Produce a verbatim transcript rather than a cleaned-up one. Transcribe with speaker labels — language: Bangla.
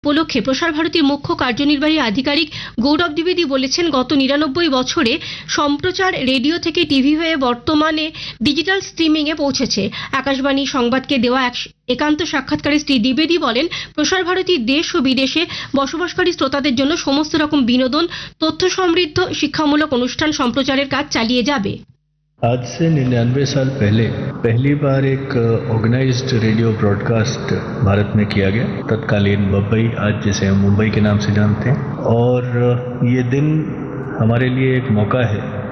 Speaker 1: উপলক্ষে প্রসার ভারতীর মুখ্য কার্যনির্বাহী আধিকারিক গৌরব দ্বিবেদী বলেছেন, গত নিরানব্বই বছরে সম্প্রচার রেডিও থেকে টিভি হয়ে বর্তমানে ডিজিটাল স্ট্রিমিং এ পৌঁছেছে। আকাশবাণী সংবাদকে দেওয়া এক একান্ত সাক্ষাৎকারে শ্রী দ্বিবেদী বলেন, প্রসার ভারতী দেশ ও বিদেশে বসবাসকারী শ্রোতাদের জন্য সমস্ত রকম বিনোদন, তথ্য সমৃদ্ধ শিক্ষামূলক অনুষ্ঠান সম্প্রচারের কাজ চালিয়ে যাবে।
Speaker 2: आज से निन्यानवे साल पहले पहली बार एक ऑर्गेनाइज्ड रेडियो ब्रॉडकास्ट भारत में किया गया, तत्कालीन बम्बई, आज जिसे हम मुंबई के नाम से जानते हैं। और ये दिन हमारे लिए एक मौका है